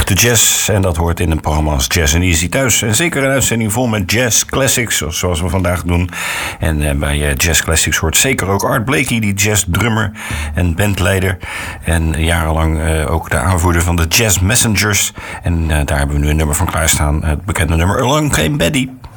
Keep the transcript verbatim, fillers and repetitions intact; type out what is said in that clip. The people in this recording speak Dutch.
de jazz. En dat hoort in een programma als Jazz and Easy thuis. En zeker een uitzending vol met jazz classics, zoals we vandaag doen. En uh, bij uh, Jazz Classics hoort zeker ook Art Blakey, die jazzdrummer en bandleider. En jarenlang uh, ook de aanvoerder van de Jazz Messengers. En uh, daar hebben we nu een nummer van klaarstaan. Het bekende nummer Along Came Betty.